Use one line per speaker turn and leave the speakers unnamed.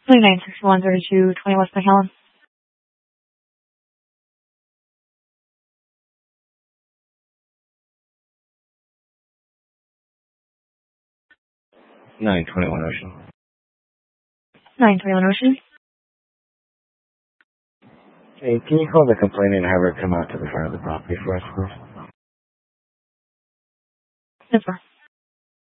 29613220 West McAllen.
921 Ocean.
921 Ocean.
Hey, can you call the complainant and have her come out to the front of the property for us, please?
Yes, sir.